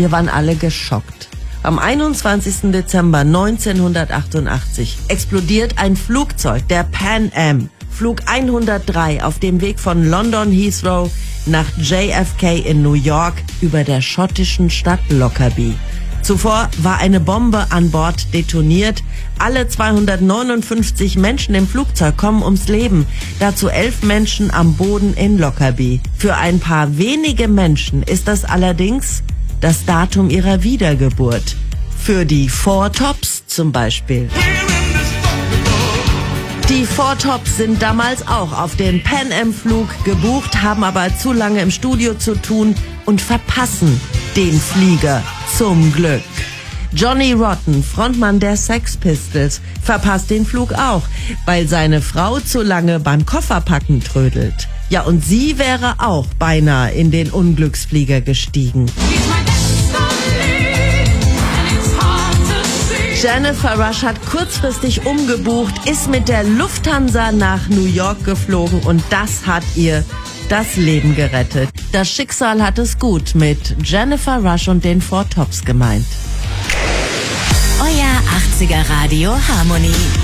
Wir waren alle geschockt. Am 21. Dezember 1988 explodiert ein Flugzeug, der Pan Am, Flug 103, auf dem Weg von London Heathrow nach JFK in New York über der schottischen Stadt Lockerbie. Zuvor war eine Bombe an Bord detoniert. Alle 259 Menschen im Flugzeug kommen ums Leben. Dazu 11 Menschen am Boden in Lockerbie. Für ein paar wenige Menschen ist das allerdings das Datum ihrer Wiedergeburt. Für die Four Tops zum Beispiel. Die Four Tops sind damals auch auf den Pan Am Flug gebucht, haben aber zu lange im Studio zu tun und verpassen den Flieger zum Glück. Johnny Rotten, Frontmann der Sex Pistols, verpasst den Flug auch, weil seine Frau zu lange beim Kofferpacken trödelt. Ja, und sie wäre auch beinahe in den Unglücksflieger gestiegen. Jennifer Rush hat kurzfristig umgebucht, ist mit der Lufthansa nach New York geflogen und das hat ihr das Leben gerettet. Das Schicksal hat es gut mit Jennifer Rush und den Four Tops gemeint. Euer 80er Radio Harmony.